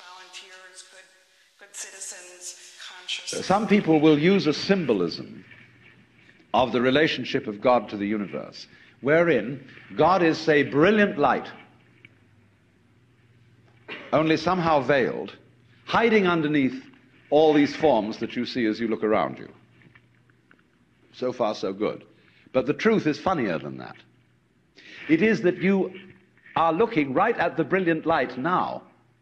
volunteers, good citizens, conscious. Some people will use a symbolism of the relationship of God to the universe, wherein God is, say, brilliant light, only somehow veiled, hiding underneath all these forms that you see as you look around you. So far, so good. But the truth is funnier than that. It is that you are looking right at the brilliant light now,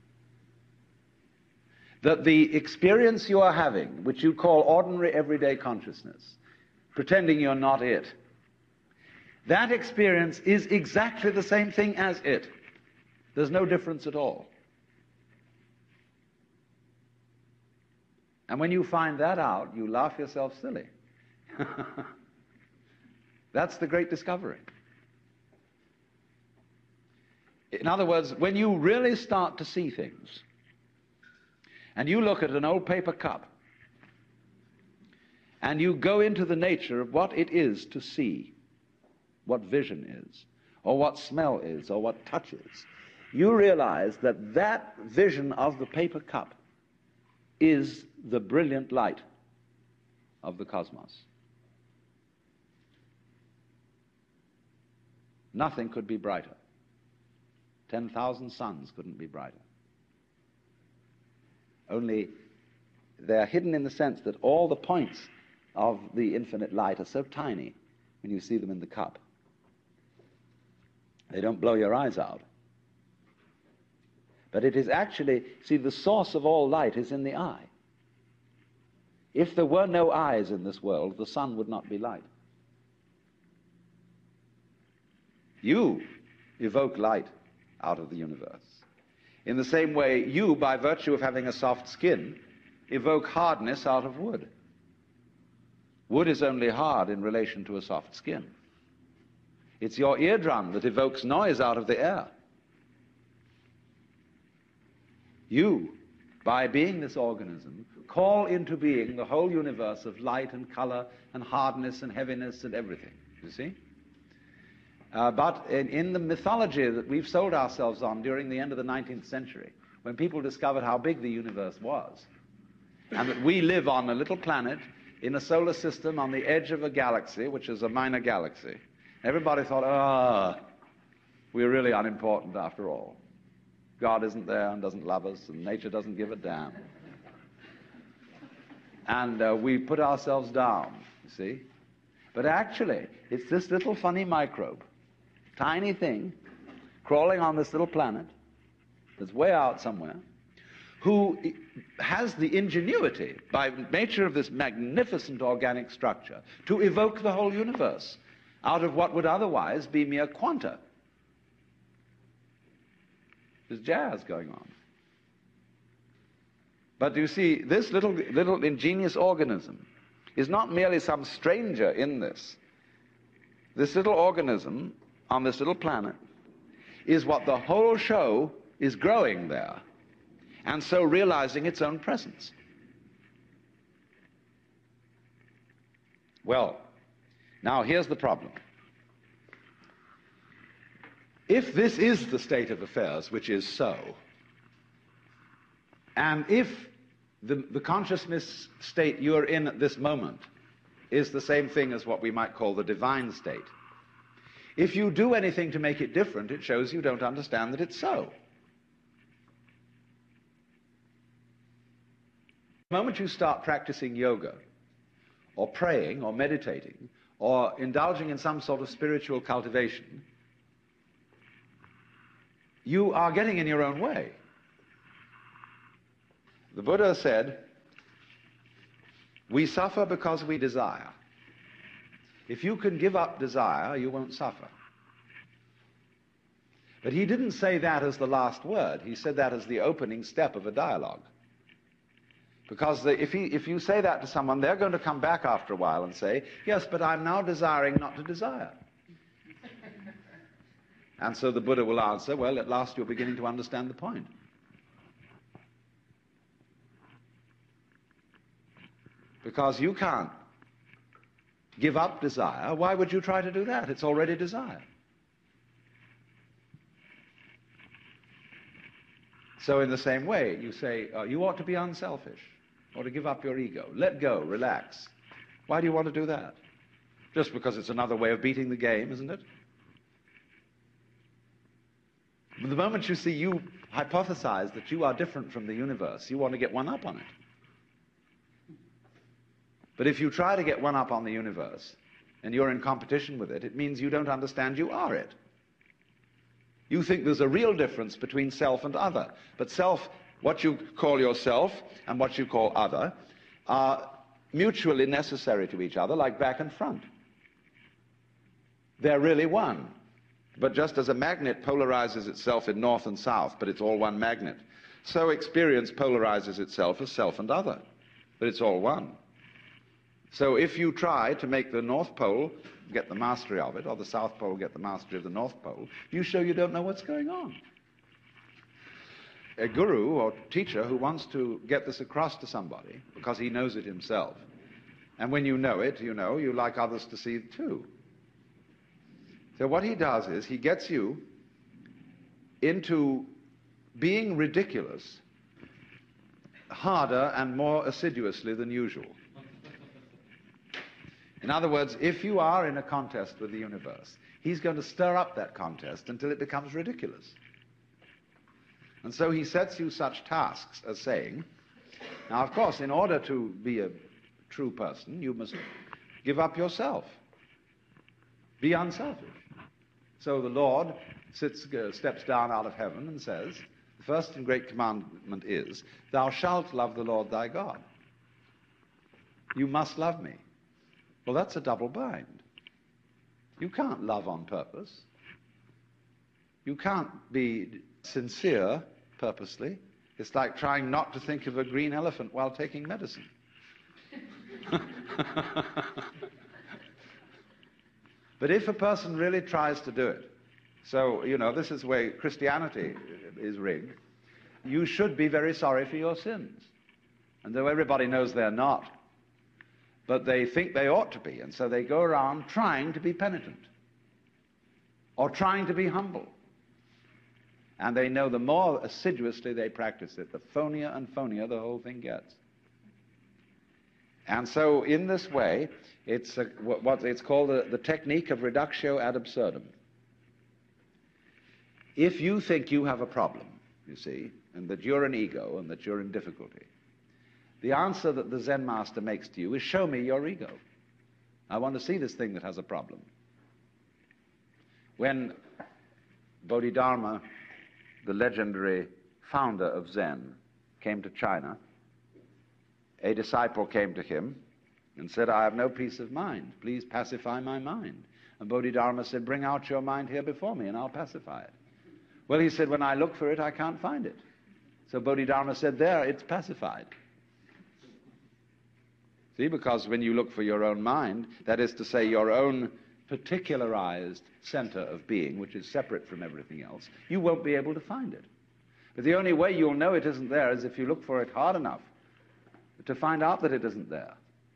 that the experience you are having, which you call ordinary everyday consciousness, pretending you're not it, that experience is exactly the same thing as it. There's no difference at all. And when you find that out, you laugh yourself silly. That's the great discovery. In other words, when you really start to see things, and you look at an old paper cup, and you go into the nature of what it is to see, what vision is, or what smell is, or what touch is, you realize that that vision of the paper cup is the brilliant light of the cosmos. Nothing could be brighter. 10,000 suns couldn't be brighter. Only they're hidden in the sense that all the points of the infinite light are so tiny when you see them in the cup. They don't blow your eyes out. But it is actually, see, the source of all light is in the eye. If there were no eyes in this world, the sun would not be light. You evoke light out of the universe. In the same way, you, by virtue of having a soft skin, evoke hardness out of wood. Wood is only hard in relation to a soft skin. It's your eardrum that evokes noise out of the air. You, by being this organism, call into being the whole universe of light and color and hardness and heaviness and everything, you see? But in the mythology that we've sold ourselves on during the end of the 19th century, when people discovered how big the universe was, and that we live on a little planet in a solar system on the edge of a galaxy, which is a minor galaxy, everybody thought, we're really unimportant after all. God isn't there and doesn't love us, and nature doesn't give a damn. And we put ourselves down, you see. But actually, it's this little funny microbe, tiny thing, crawling on this little planet that's way out somewhere, who has the ingenuity, by nature of this magnificent organic structure, to evoke the whole universe out of what would otherwise be mere quanta. There's jazz going on. But you see, this little ingenious organism is not merely some stranger in this. This little organism on this little planet is what the whole show is growing there, and so realizing its own presence. Well, now here's the problem. If this is the state of affairs, which is so, and if the consciousness state you're in at this moment is the same thing as what we might call the divine state, if you do anything to make it different, it shows you don't understand that it's so. The moment you start practicing yoga, or praying, or meditating, or indulging in some sort of spiritual cultivation, you are getting in your own way. The Buddha said, we suffer because we desire. If you can give up desire, you won't suffer. But he didn't say that as the last word. He said that as the opening step of a dialogue. Because if you say that to someone, they're going to come back after a while and say, yes, but I'm now desiring not to desire. And so the Buddha will answer, well, at last you're beginning to understand the point. Because you can't give up desire. Why would you try to do that? It's already desire. So in the same way, you say, you ought to be unselfish, or to give up your ego. Let go, relax. Why do you want to do that? Just because it's another way of beating the game, isn't it? But the moment you see you hypothesize that you are different from the universe, you want to get one up on it. But if you try to get one up on the universe, and you're in competition with it, it means you don't understand you are it. You think there's a real difference between self and other. But self, what you call yourself and what you call other, are mutually necessary to each other, like back and front. They're really one. But just as a magnet polarizes itself in north and south, but it's all one magnet, so experience polarizes itself as self and other, but it's all one. So if you try to make the North Pole get the mastery of it, or the South Pole get the mastery of the North Pole, you show you don't know what's going on. A guru or teacher who wants to get this across to somebody because he knows it himself, and when you know it, you like others to see it too. So what he does is he gets you into being ridiculous harder and more assiduously than usual. In other words, if you are in a contest with the universe, he's going to stir up that contest until it becomes ridiculous. And so he sets you such tasks as saying, now of course, in order to be a true person, you must give up yourself. Be unselfish. So the Lord steps down out of heaven and says, the first and great commandment is, thou shalt love the Lord thy God. You must love me. Well, that's a double bind. You can't love on purpose. You can't be sincere purposely. It's like trying not to think of a green elephant while taking medicine. But if a person really tries to do it, so, this is the way Christianity is rigged, you should be very sorry for your sins. And though everybody knows they're not, but they think they ought to be, and so they go around trying to be penitent or trying to be humble. And they know the more assiduously they practice it, the phonier and phonier the whole thing gets. And so in this way, it's what it's called the technique of reductio ad absurdum. If you think you have a problem, you see, and that you're an ego and that you're in difficulty, the answer that the Zen master makes to you is, show me your ego. I want to see this thing that has a problem. When Bodhidharma, the legendary founder of Zen, came to China, a disciple came to him and said, I have no peace of mind. Please pacify my mind. And Bodhidharma said, bring out your mind here before me and I'll pacify it. Well, he said, when I look for it, I can't find it. So Bodhidharma said, there, it's pacified. See, because when you look for your own mind, that is to say your own particularized center of being, which is separate from everything else, you won't be able to find it. But the only way you'll know it isn't there is if you look for it hard enough to find out that it isn't there.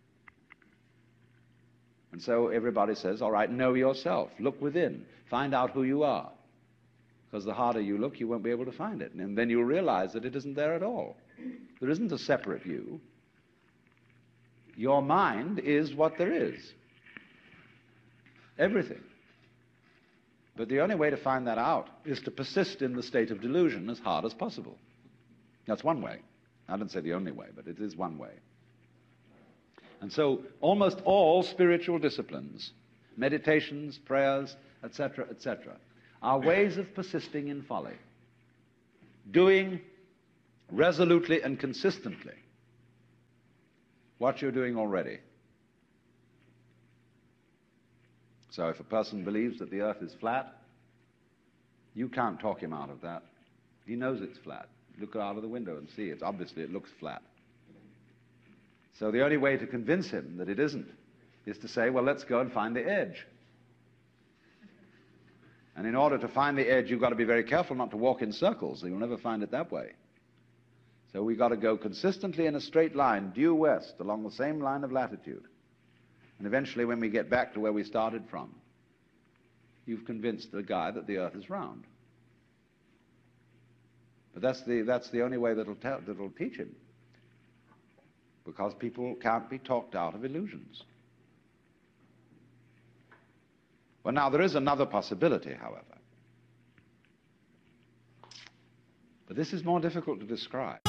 And so everybody says, all right, know yourself, look within, find out who you are. Because the harder you look, you won't be able to find it. And then you'll realize that it isn't there at all. There isn't a separate you. Your mind is what there is. Everything. But the only way to find that out is to persist in the state of delusion as hard as possible. That's one way. I don't say the only way, but it is one way. And so almost all spiritual disciplines, meditations, prayers, etc., are ways of persisting in folly. Doing resolutely and consistently what you're doing already. So if a person believes that the earth is flat, you can't talk him out of that. He knows it's flat. Look out of the window and see it. Obviously it looks flat. So the only way to convince him that it isn't is to say, well, let's go and find the edge. And in order to find the edge, you've got to be very careful not to walk in circles. You'll never find it that way. So we've got to go consistently in a straight line, due west, along the same line of latitude. And eventually, when we get back to where we started from, you've convinced the guy that the earth is round. But that's the only way that'll teach him. Because people can't be talked out of illusions. Well, now, there is another possibility, however. But this is more difficult to describe.